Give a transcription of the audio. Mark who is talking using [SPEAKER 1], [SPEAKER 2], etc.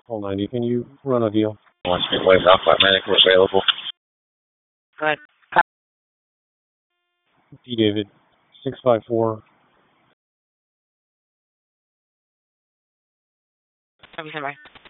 [SPEAKER 1] Call 90. Can you run a deal?
[SPEAKER 2] One Speedway, Alpha Medical available.
[SPEAKER 3] Go ahead.
[SPEAKER 1] D. David, 654.
[SPEAKER 3] Have you sent by?